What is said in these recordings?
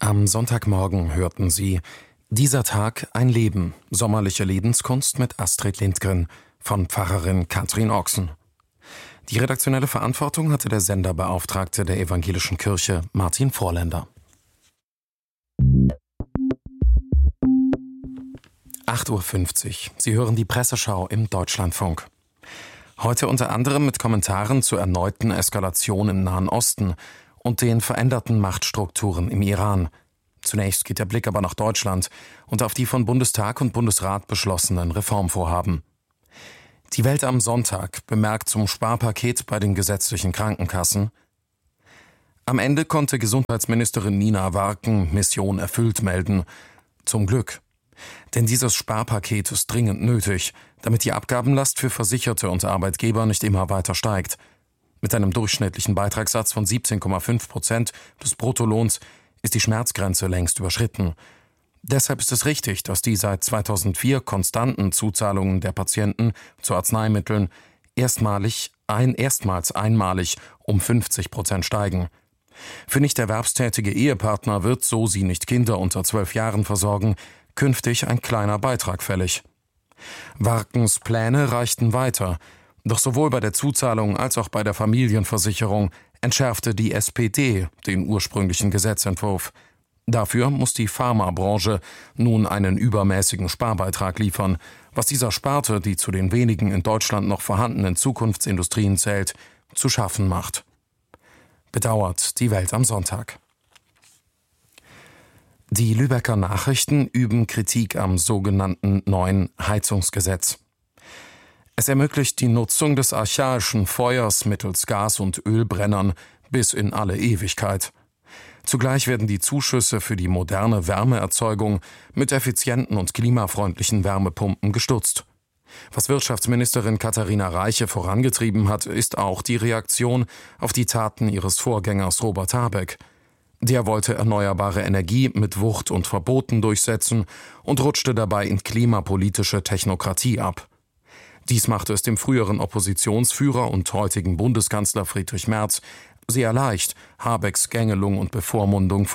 Am Sonntagmorgen hörten Sie »Dieser Tag ein Leben. Sommerliche Lebenskunst mit Astrid Lindgren« von Pfarrerin Katrin Ochsen. Die redaktionelle Verantwortung hatte der Senderbeauftragte der Evangelischen Kirche Martin Vorländer. 8:50 Uhr. Sie hören die Presseschau im Deutschlandfunk. Heute unter anderem mit Kommentaren zur erneuten Eskalation im Nahen Osten und den veränderten Machtstrukturen im Iran. Zunächst geht der Blick aber nach Deutschland und auf die von Bundestag und Bundesrat beschlossenen Reformvorhaben. Die Welt am Sonntag bemerkt zum Sparpaket bei den gesetzlichen Krankenkassen: Am Ende konnte Gesundheitsministerin Nina Warken Mission erfüllt melden. Zum Glück. Denn dieses Sparpaket ist dringend nötig, damit die Abgabenlast für Versicherte und Arbeitgeber nicht immer weiter steigt. Mit einem durchschnittlichen Beitragssatz von 17,5% des Bruttolohns ist die Schmerzgrenze längst überschritten. Deshalb ist es richtig, dass die seit 2004 konstanten Zuzahlungen der Patienten zu Arzneimitteln erstmals einmalig um 50% steigen. Für nicht erwerbstätige Ehepartner wird, so sie nicht Kinder unter 12 Jahren versorgen, künftig ein kleiner Beitrag fällig. Warkens Pläne reichten weiter, doch sowohl bei der Zuzahlung als auch bei der Familienversicherung entschärfte die SPD den ursprünglichen Gesetzentwurf. Dafür muss die Pharmabranche nun einen übermäßigen Sparbeitrag liefern, was dieser Sparte, die zu den wenigen in Deutschland noch vorhandenen Zukunftsindustrien zählt, zu schaffen macht. Bedauert die Welt am Sonntag. Die Lübecker Nachrichten üben Kritik am sogenannten neuen Heizungsgesetz. Es ermöglicht die Nutzung des archaischen Feuers mittels Gas- und Ölbrennern bis in alle Ewigkeit. Zugleich werden die Zuschüsse für die moderne Wärmeerzeugung mit effizienten und klimafreundlichen Wärmepumpen gestutzt. Was Wirtschaftsministerin Katharina Reiche vorangetrieben hat, ist auch die Reaktion auf die Taten ihres Vorgängers Robert Habeck. Der wollte erneuerbare Energie mit Wucht und Verboten durchsetzen und rutschte dabei in klimapolitische Technokratie ab. Dies machte es dem früheren Oppositionsführer und heutigen Bundeskanzler Friedrich Merz sehr leicht, Habeck Gängelung und Bevormundung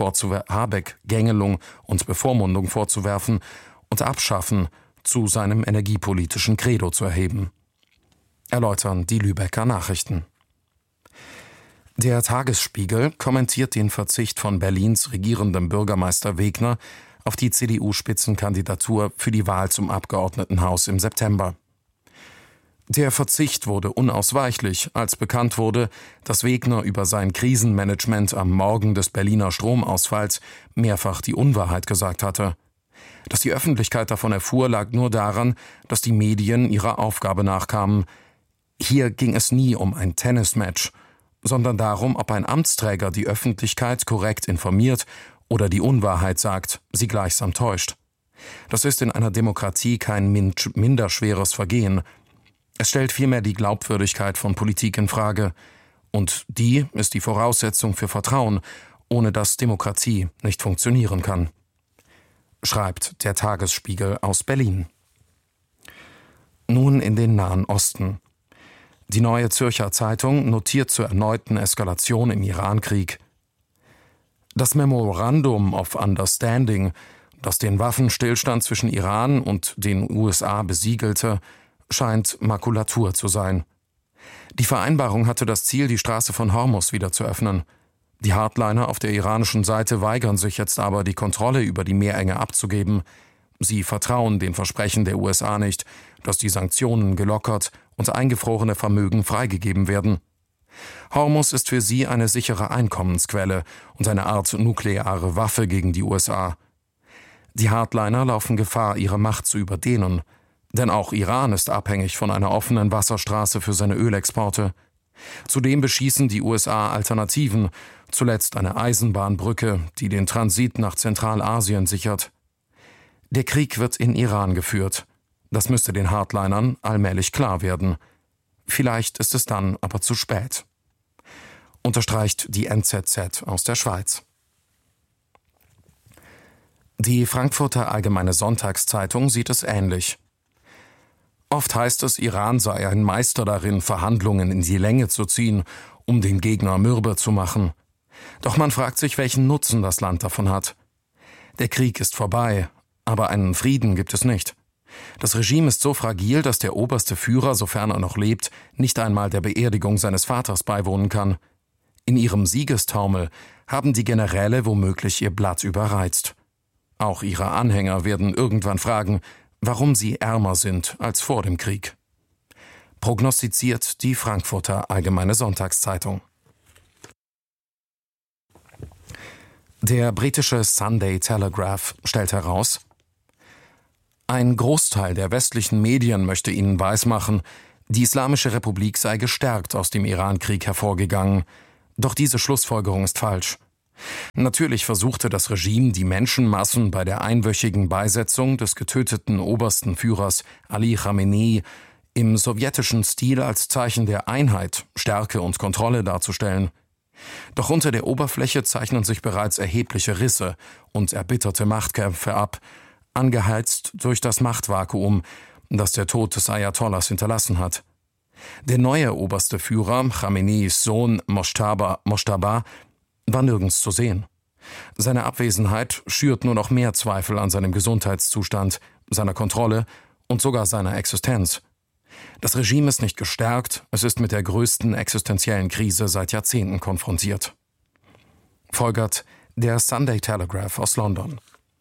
vorzuwerfen und Abschaffen zu seinem energiepolitischen Credo zu erheben. Erläutern die Lübecker Nachrichten. Der Tagesspiegel kommentiert den Verzicht von Berlins regierendem Bürgermeister Wegner auf die CDU-Spitzenkandidatur für die Wahl zum Abgeordnetenhaus im September. Der Verzicht wurde unausweichlich, als bekannt wurde, dass Wegner über sein Krisenmanagement am Morgen des Berliner Stromausfalls mehrfach die Unwahrheit gesagt hatte. Dass die Öffentlichkeit davon erfuhr, lag nur daran, dass die Medien ihrer Aufgabe nachkamen. Hier ging es nie um ein Tennismatch, sondern darum, ob ein Amtsträger die Öffentlichkeit korrekt informiert oder die Unwahrheit sagt, sie gleichsam täuscht. Das ist in einer Demokratie kein minderschweres Vergehen. Es stellt vielmehr die Glaubwürdigkeit von Politik in Frage. Und die ist die Voraussetzung für Vertrauen, ohne das Demokratie nicht funktionieren kann. Schreibt der Tagesspiegel aus Berlin. Nun in den Nahen Osten. Die Neue Zürcher Zeitung notiert zur erneuten Eskalation im Irankrieg: Das Memorandum of Understanding, das den Waffenstillstand zwischen Iran und den USA besiegelte, scheint Makulatur zu sein. Die Vereinbarung hatte das Ziel, die Straße von Hormuz wieder zu öffnen. Die Hardliner auf der iranischen Seite weigern sich jetzt aber, die Kontrolle über die Meerenge abzugeben. Sie vertrauen den Versprechen der USA nicht, dass die Sanktionen gelockert und eingefrorene Vermögen freigegeben werden. Hormuz ist für sie eine sichere Einkommensquelle und eine Art nukleare Waffe gegen die USA. Die Hardliner laufen Gefahr, ihre Macht zu überdehnen. Denn auch Iran ist abhängig von einer offenen Wasserstraße für seine Ölexporte. Zudem beschießen die USA Alternativen, zuletzt eine Eisenbahnbrücke, die den Transit nach Zentralasien sichert. Der Krieg wird in Iran geführt. Das müsste den Hardlinern allmählich klar werden. Vielleicht ist es dann aber zu spät. Unterstreicht die NZZ aus der Schweiz. Die Frankfurter Allgemeine Sonntagszeitung sieht es ähnlich. Oft heißt es, Iran sei ein Meister darin, Verhandlungen in die Länge zu ziehen, um den Gegner mürbe zu machen. Doch man fragt sich, welchen Nutzen das Land davon hat. Der Krieg ist vorbei, aber einen Frieden gibt es nicht. Das Regime ist so fragil, dass der oberste Führer, sofern er noch lebt, nicht einmal der Beerdigung seines Vaters beiwohnen kann. In ihrem Siegestaumel haben die Generäle womöglich ihr Blatt überreizt. Auch ihre Anhänger werden irgendwann fragen, warum sie ärmer sind als vor dem Krieg. Prognostiziert die Frankfurter Allgemeine Sonntagszeitung. Der britische Sunday Telegraph stellt heraus: Ein Großteil der westlichen Medien möchte ihnen weismachen, die Islamische Republik sei gestärkt aus dem Irankrieg hervorgegangen. Doch diese Schlussfolgerung ist falsch. Natürlich versuchte das Regime, die Menschenmassen bei der einwöchigen Beisetzung des getöteten obersten Führers Ali Khamenei im sowjetischen Stil als Zeichen der Einheit, Stärke und Kontrolle darzustellen. Doch unter der Oberfläche zeichnen sich bereits erhebliche Risse und erbitterte Machtkämpfe ab, angeheizt durch das Machtvakuum, das der Tod des Ayatollahs hinterlassen hat. Der neue oberste Führer, Khameneis Sohn Mojtaba, war nirgends zu sehen. Seine Abwesenheit schürt nur noch mehr Zweifel an seinem Gesundheitszustand, seiner Kontrolle und sogar seiner Existenz. Das Regime ist nicht gestärkt, es ist mit der größten existenziellen Krise seit Jahrzehnten konfrontiert. Folgert der Sunday Telegraph aus London.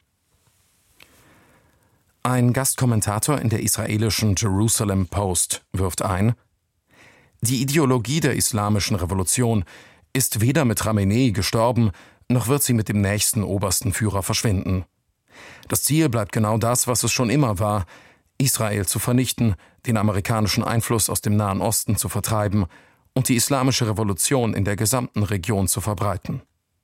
Ein Gastkommentator in der israelischen Jerusalem Post wirft ein: Die Ideologie der islamischen Revolution ist weder mit Khamenei gestorben, noch wird sie mit dem nächsten obersten Führer verschwinden. Das Ziel bleibt genau das, was es schon immer war: Israel zu vernichten, den amerikanischen Einfluss aus dem Nahen Osten zu vertreiben und die islamische Revolution in der gesamten Region zu verbreiten.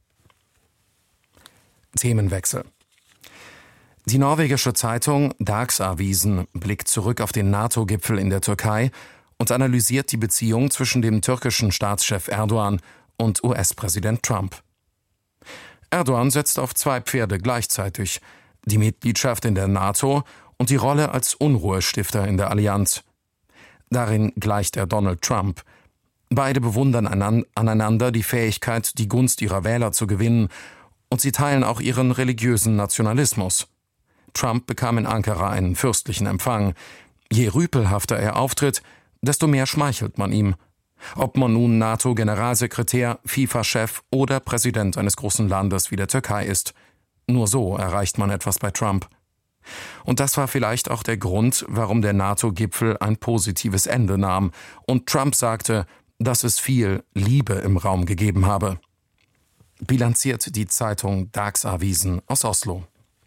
Themenwechsel. Die norwegische Zeitung Dagsavisen blickt zurück auf den NATO-Gipfel in der Türkei und analysiert die Beziehung zwischen dem türkischen Staatschef Erdogan und US-Präsident Trump. Erdogan setzt auf zwei Pferde gleichzeitig: die Mitgliedschaft in der NATO und die Rolle als Unruhestifter in der Allianz. Darin gleicht er Donald Trump. Beide bewundern aneinander die Fähigkeit, die Gunst ihrer Wähler zu gewinnen, und sie teilen auch ihren religiösen Nationalismus. Trump bekam in Ankara einen fürstlichen Empfang. Je rüpelhafter er auftritt, desto mehr schmeichelt man ihm. Ob man nun NATO-Generalsekretär, FIFA-Chef oder Präsident eines großen Landes wie der Türkei ist. Nur so erreicht man etwas bei Trump. Und das war vielleicht auch der Grund, warum der NATO-Gipfel ein positives Ende nahm und Trump sagte, dass es viel Liebe im Raum gegeben habe. Bilanziert die Zeitung Dagsavisen aus Oslo.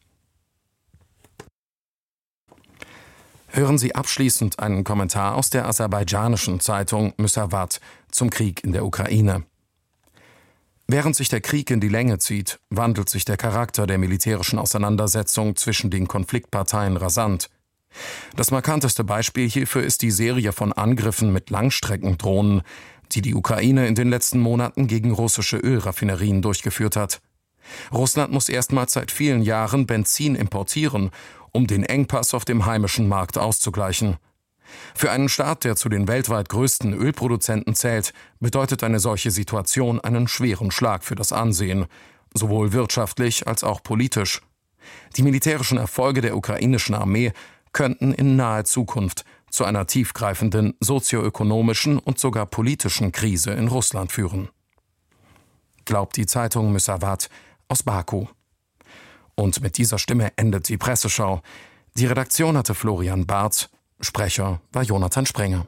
Hören Sie abschließend einen Kommentar aus der aserbaidschanischen Zeitung Müsavat zum Krieg in der Ukraine. Während sich der Krieg in die Länge zieht, wandelt sich der Charakter der militärischen Auseinandersetzung zwischen den Konfliktparteien rasant. Das markanteste Beispiel hierfür ist die Serie von Angriffen mit Langstreckendrohnen, die die Ukraine in den letzten Monaten gegen russische Ölraffinerien durchgeführt hat. Russland muss erstmals seit vielen Jahren Benzin importieren, um den Engpass auf dem heimischen Markt auszugleichen. Für einen Staat, der zu den weltweit größten Ölproduzenten zählt, bedeutet eine solche Situation einen schweren Schlag für das Ansehen, sowohl wirtschaftlich als auch politisch. Die militärischen Erfolge der ukrainischen Armee könnten in naher Zukunft zu einer tiefgreifenden sozioökonomischen und sogar politischen Krise in Russland führen. Glaubt die Zeitung Müsavat aus Baku. Und mit dieser Stimme endet die Presseschau. Die Redaktion hatte Florian Barth, Sprecher war Jonathan Sprenger.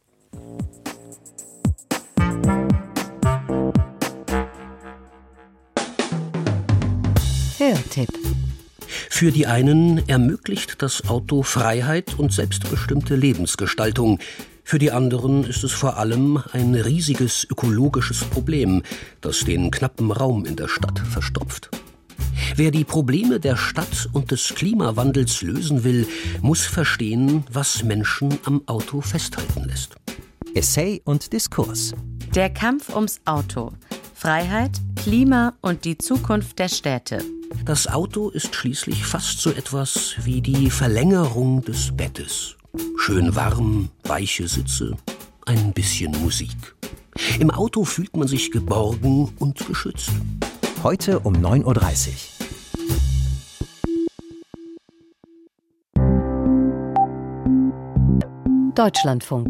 Hörtipp. Für die einen ermöglicht das Auto Freiheit und selbstbestimmte Lebensgestaltung. Für die anderen ist es vor allem ein riesiges ökologisches Problem, das den knappen Raum in der Stadt verstopft. Wer die Probleme der Stadt und des Klimawandels lösen will, muss verstehen, was Menschen am Auto festhalten lässt. Essay und Diskurs. Der Kampf ums Auto. Freiheit, Klima und die Zukunft der Städte. Das Auto ist schließlich fast so etwas wie die Verlängerung des Bettes. Schön warm, weiche Sitze, ein bisschen Musik. Im Auto fühlt man sich geborgen und geschützt. Heute um 9:30 Uhr. Deutschlandfunk.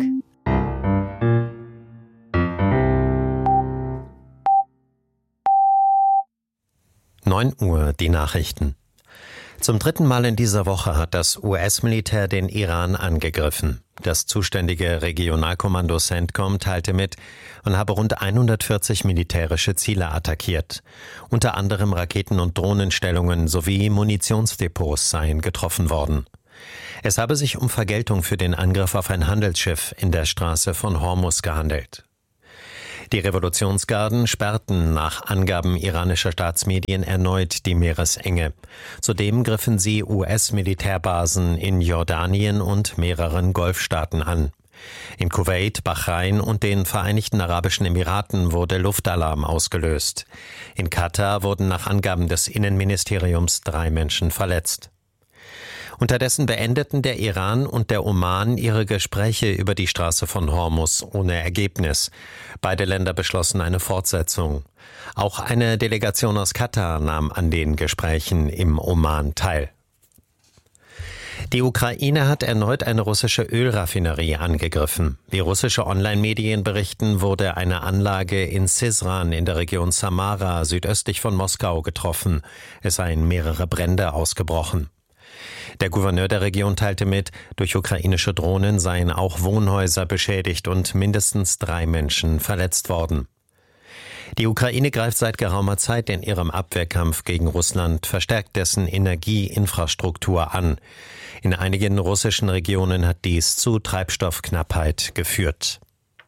Uhr, die Nachrichten. Zum 3. Mal in dieser Woche hat das US-Militär den Iran angegriffen. Das zuständige Regionalkommando CENTCOM teilte mit, man habe rund 140 militärische Ziele attackiert. Unter anderem Raketen- und Drohnenstellungen sowie Munitionsdepots seien getroffen worden. Es habe sich um Vergeltung für den Angriff auf ein Handelsschiff in der Straße von Hormuz gehandelt. Die Revolutionsgarden sperrten nach Angaben iranischer Staatsmedien erneut die Meeresenge. Zudem griffen sie US-Militärbasen in Jordanien und mehreren Golfstaaten an. In Kuwait, Bahrain und den Vereinigten Arabischen Emiraten wurde Luftalarm ausgelöst. In Katar wurden nach Angaben des Innenministeriums 3 Menschen verletzt. Unterdessen beendeten der Iran und der Oman ihre Gespräche über die Straße von Hormuz ohne Ergebnis. Beide Länder beschlossen eine Fortsetzung. Auch eine Delegation aus Katar nahm an den Gesprächen im Oman teil. Die Ukraine hat erneut eine russische Ölraffinerie angegriffen. Wie russische Online-Medien berichten, wurde eine Anlage in Syzran in der Region Samara südöstlich von Moskau getroffen. Es seien mehrere Brände ausgebrochen. Der Gouverneur der Region teilte mit, durch ukrainische Drohnen seien auch Wohnhäuser beschädigt und mindestens 3 Menschen verletzt worden. Die Ukraine greift seit geraumer Zeit in ihrem Abwehrkampf gegen Russland verstärkt dessen Energieinfrastruktur an. In einigen russischen Regionen hat dies zu Treibstoffknappheit geführt.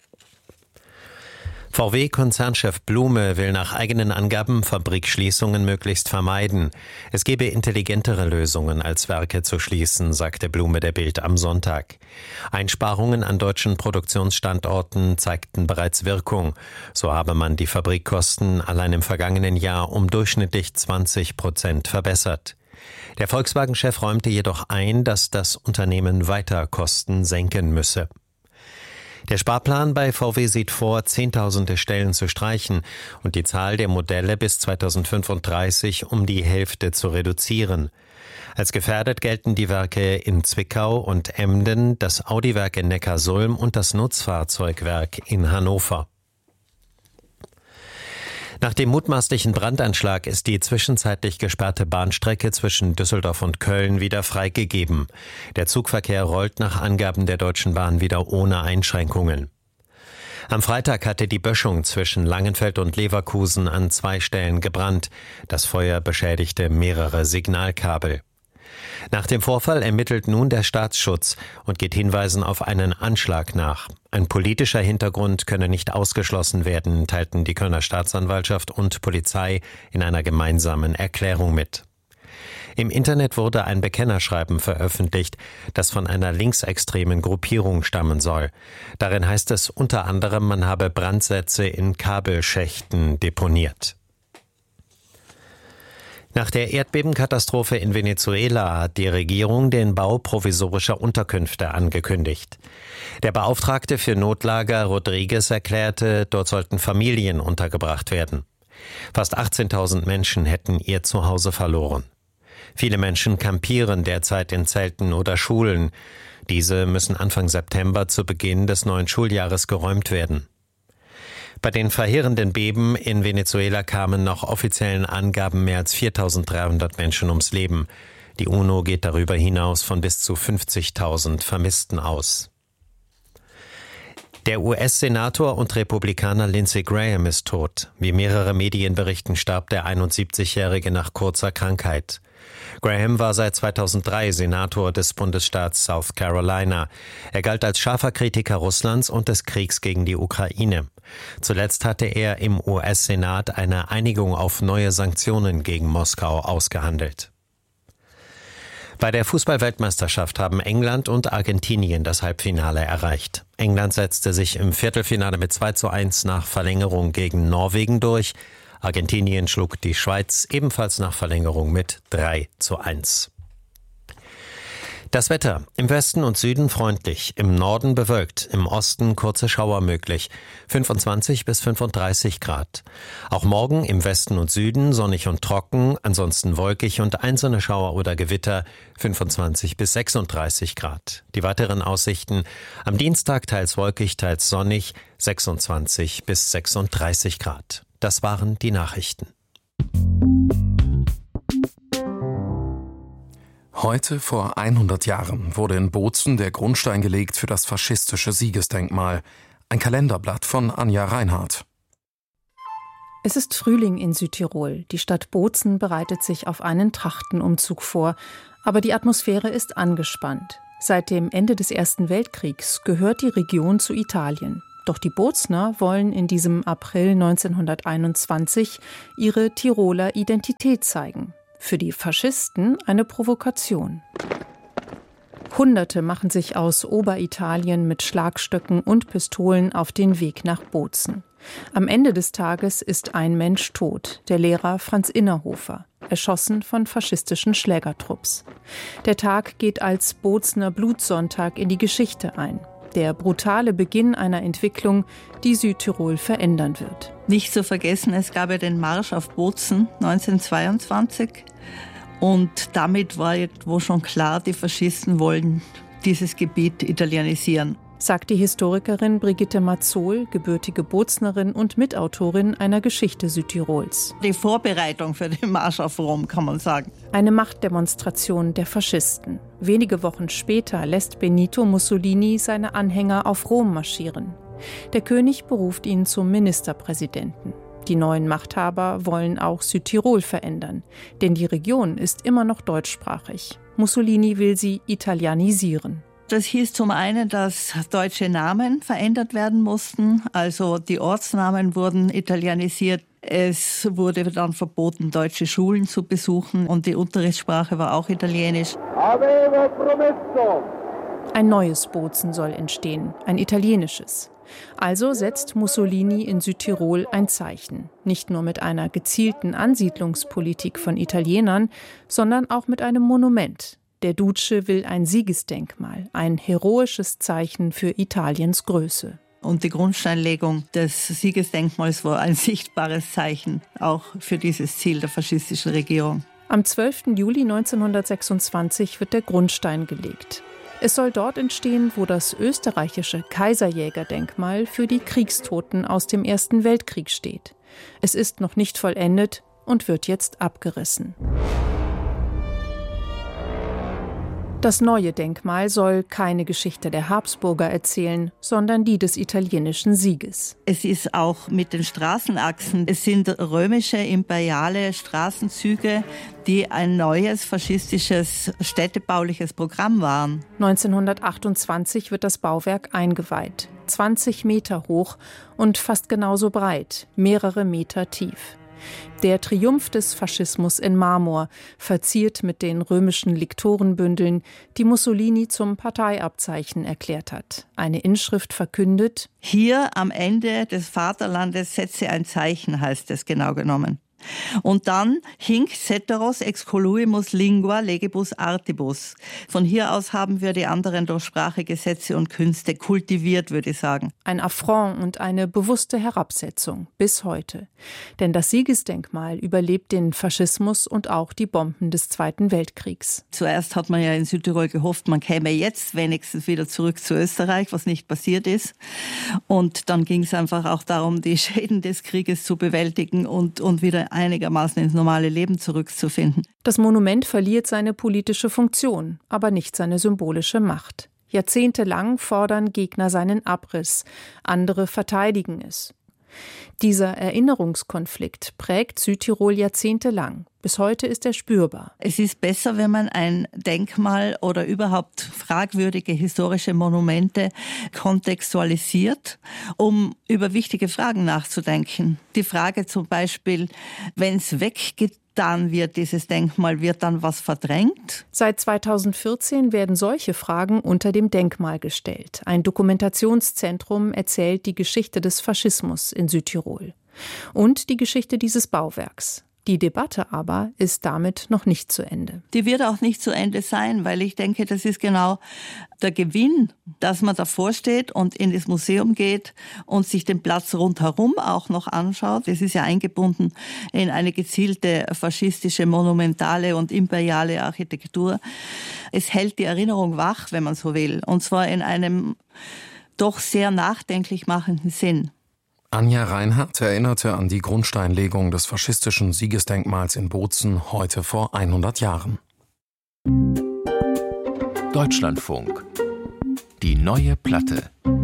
VW-Konzernchef Blume will nach eigenen Angaben Fabrikschließungen möglichst vermeiden. Es gebe intelligentere Lösungen, als Werke zu schließen, sagte Blume der Bild am Sonntag. Einsparungen an deutschen Produktionsstandorten zeigten bereits Wirkung. So habe man die Fabrikkosten allein im vergangenen Jahr um durchschnittlich 20% verbessert. Der Volkswagen-Chef räumte jedoch ein, dass das Unternehmen weiter Kosten senken müsse. Der Sparplan bei VW sieht vor, Zehntausende Stellen zu streichen und die Zahl der Modelle bis 2035 um die Hälfte zu reduzieren. Als gefährdet gelten die Werke in Zwickau und Emden, das Audi-Werk in Neckarsulm und das Nutzfahrzeugwerk in Hannover. Nach dem mutmaßlichen Brandanschlag ist die zwischenzeitlich gesperrte Bahnstrecke zwischen Düsseldorf und Köln wieder freigegeben. Der Zugverkehr rollt nach Angaben der Deutschen Bahn wieder ohne Einschränkungen. Am Freitag hatte die Böschung zwischen Langenfeld und Leverkusen an 2 Stellen gebrannt. Das Feuer beschädigte mehrere Signalkabel. Nach dem Vorfall ermittelt nun der Staatsschutz und geht Hinweisen auf einen Anschlag nach. Ein politischer Hintergrund könne nicht ausgeschlossen werden, teilten die Kölner Staatsanwaltschaft und Polizei in einer gemeinsamen Erklärung mit. Im Internet wurde ein Bekennerschreiben veröffentlicht, das von einer linksextremen Gruppierung stammen soll. Darin heißt es unter anderem, man habe Brandsätze in Kabelschächten deponiert. Nach der Erdbebenkatastrophe in Venezuela hat die Regierung den Bau provisorischer Unterkünfte angekündigt. Der Beauftragte für Notlager Rodriguez erklärte, dort sollten Familien untergebracht werden. Fast 18.000 Menschen hätten ihr Zuhause verloren. Viele Menschen campieren derzeit in Zelten oder Schulen. Diese müssen Anfang September zu Beginn des neuen Schuljahres geräumt werden. Bei den verheerenden Beben in Venezuela kamen nach offiziellen Angaben mehr als 4.300 Menschen ums Leben. Die UNO geht darüber hinaus von bis zu 50.000 Vermissten aus. Der US-Senator und Republikaner Lindsey Graham ist tot. Wie mehrere Medien berichten, starb der 71-Jährige nach kurzer Krankheit. Graham war seit 2003 Senator des Bundesstaats South Carolina. Er galt als scharfer Kritiker Russlands und des Kriegs gegen die Ukraine. Zuletzt hatte er im US-Senat eine Einigung auf neue Sanktionen gegen Moskau ausgehandelt. Bei der Fußball-Weltmeisterschaft haben England und Argentinien das Halbfinale erreicht. England setzte sich im Viertelfinale mit 2:1 nach Verlängerung gegen Norwegen durch. Argentinien schlug die Schweiz ebenfalls nach Verlängerung mit 3:1. Das Wetter: im Westen und Süden freundlich, im Norden bewölkt, im Osten kurze Schauer möglich, 25 bis 35 Grad. Auch morgen im Westen und Süden sonnig und trocken, ansonsten wolkig und einzelne Schauer oder Gewitter, 25 bis 36 Grad. Die weiteren Aussichten: am Dienstag teils wolkig, teils sonnig, 26 bis 36 Grad. Das waren die Nachrichten. Heute vor 100 Jahren wurde in Bozen der Grundstein gelegt für das faschistische Siegesdenkmal. Ein Kalenderblatt von Anja Reinhardt. Es ist Frühling in Südtirol. Die Stadt Bozen bereitet sich auf einen Trachtenumzug vor. Aber die Atmosphäre ist angespannt. Seit dem Ende des Ersten Weltkriegs gehört die Region zu Italien. Doch die Bozner wollen in diesem April 1921 ihre Tiroler Identität zeigen. Für die Faschisten eine Provokation. Hunderte machen sich aus Oberitalien mit Schlagstöcken und Pistolen auf den Weg nach Bozen. Am Ende des Tages ist ein Mensch tot, der Lehrer Franz Innerhofer, erschossen von faschistischen Schlägertrupps. Der Tag geht als Bozener Blutsonntag in die Geschichte ein. Der brutale Beginn einer Entwicklung, die Südtirol verändern wird. Nicht zu vergessen, es gab ja den Marsch auf Bozen 1922 und damit war irgendwo schon klar, die Faschisten wollen dieses Gebiet italienisieren. Sagt die Historikerin Brigitte Mazohl, gebürtige Boznerin und Mitautorin einer Geschichte Südtirols. Die Vorbereitung für den Marsch auf Rom, kann man sagen. Eine Machtdemonstration der Faschisten. Wenige Wochen später lässt Benito Mussolini seine Anhänger auf Rom marschieren. Der König beruft ihn zum Ministerpräsidenten. Die neuen Machthaber wollen auch Südtirol verändern, denn die Region ist immer noch deutschsprachig. Mussolini will sie italienisieren. Das hieß zum einen, dass deutsche Namen verändert werden mussten, also die Ortsnamen wurden italienisiert. Es wurde dann verboten, deutsche Schulen zu besuchen und die Unterrichtssprache war auch Italienisch. Ein neues Bozen soll entstehen, ein italienisches. Also setzt Mussolini in Südtirol ein Zeichen, nicht nur mit einer gezielten Ansiedlungspolitik von Italienern, sondern auch mit einem Monument. Der Duce will ein Siegesdenkmal, ein heroisches Zeichen für Italiens Größe. Und die Grundsteinlegung des Siegesdenkmals war ein sichtbares Zeichen, auch für dieses Ziel der faschistischen Regierung. Am 12. Juli 1926 wird der Grundstein gelegt. Es soll dort entstehen, wo das österreichische Kaiserjägerdenkmal für die Kriegstoten aus dem Ersten Weltkrieg steht. Es ist noch nicht vollendet und wird jetzt abgerissen. Das neue Denkmal soll keine Geschichte der Habsburger erzählen, sondern die des italienischen Sieges. Es ist auch mit den Straßenachsen. Es sind römische, imperiale Straßenzüge, die ein neues faschistisches städtebauliches Programm waren. 1928 wird das Bauwerk eingeweiht. 20 Meter hoch und fast genauso breit, mehrere Meter tief. Der Triumph des Faschismus in Marmor, verziert mit den römischen Liktorenbündeln, die Mussolini zum Parteiabzeichen erklärt hat. Eine Inschrift verkündet: Hier am Ende des Vaterlandes setze ein Zeichen, heißt es genau genommen. Und dann hinc ceteros excoluimus lingua legibus artibus. Von hier aus haben wir die anderen durch Sprache, Gesetze und Künste kultiviert, würde ich sagen. Ein Affront und eine bewusste Herabsetzung bis heute. Denn das Siegesdenkmal überlebt den Faschismus und auch die Bomben des Zweiten Weltkriegs. Zuerst hat man ja in Südtirol gehofft, man käme jetzt wenigstens wieder zurück zu Österreich, was nicht passiert ist. Und dann ging es einfach auch darum, die Schäden des Krieges zu bewältigen und wieder einigermaßen ins normale Leben zurückzufinden. Das Monument verliert seine politische Funktion, aber nicht seine symbolische Macht. Jahrzehntelang fordern Gegner seinen Abriss, andere verteidigen es. Dieser Erinnerungskonflikt prägt Südtirol jahrzehntelang. Bis heute ist er spürbar. Es ist besser, wenn man ein Denkmal oder überhaupt fragwürdige historische Monumente kontextualisiert, um über wichtige Fragen nachzudenken. Die Frage zum Beispiel, wenn es weggetan wird, dieses Denkmal, wird dann was verdrängt? Seit 2014 werden solche Fragen unter dem Denkmal gestellt. Ein Dokumentationszentrum erzählt die Geschichte des Faschismus in Südtirol und die Geschichte dieses Bauwerks. Die Debatte aber ist damit noch nicht zu Ende. Die wird auch nicht zu Ende sein, weil ich denke, das ist genau der Gewinn, dass man davor steht und in das Museum geht und sich den Platz rundherum auch noch anschaut. Das ist ja eingebunden in eine gezielte faschistische, monumentale und imperiale Architektur. Es hält die Erinnerung wach, wenn man so will, und zwar in einem doch sehr nachdenklich machenden Sinn. Anja Reinhardt erinnerte an die Grundsteinlegung des faschistischen Siegesdenkmals in Bozen heute vor 100 Jahren. Deutschlandfunk. Die neue Platte.